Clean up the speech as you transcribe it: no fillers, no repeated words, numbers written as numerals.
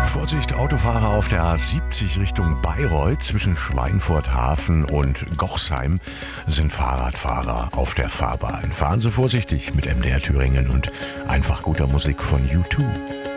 Vorsicht, Autofahrer auf der A70 Richtung Bayreuth. Zwischen Schweinfurt Hafen und Gochsheim sind Fahrradfahrer auf der Fahrbahn. Fahren Sie vorsichtig mit MDR Thüringen und einfach guter Musik von U2.